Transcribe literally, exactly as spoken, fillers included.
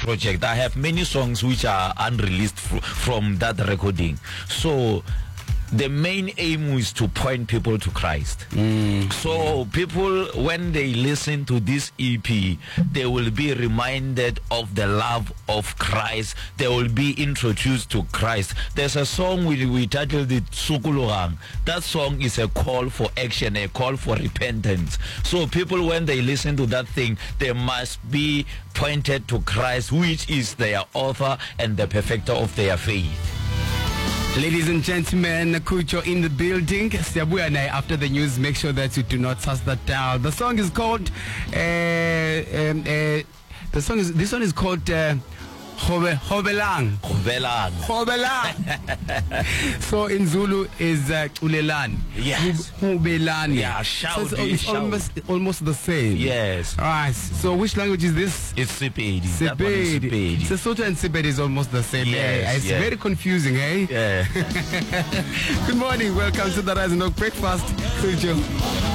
project. I have many songs which are unreleased fr- from that recording. So the main aim is to point people to Christ. Mm. So people, when they listen to this E P, they will be reminded of the love of Christ. They will be introduced to Christ. There's a song we, we titled it Sukulugang. That song is a call for action, a call for repentance. So people, when they listen to that thing, they must be pointed to Christ, which is their author and the perfecter of their faith. Ladies and gentlemen, Kucho in the building. Siabuya naye after the news. Make sure that you do not touch that down. The song is called. Uh, um, uh, the song is. This one is called. Uh, Hobe, Hobelang. Hobelang. Hobelang. So in Zulu is uh, Ulelan. Yes. Hobelani. Yeah, shout. So it's, it, it's shout. almost almost the same. Yes. Alright. So which language is this? It's Sepedi. Sepedi. Sesotho and Sepedi is almost the same. Yes, eh? It's yeah. very confusing, eh? Yeah. Good morning. Welcome to the Rise and Walk Breakfast. Kujo.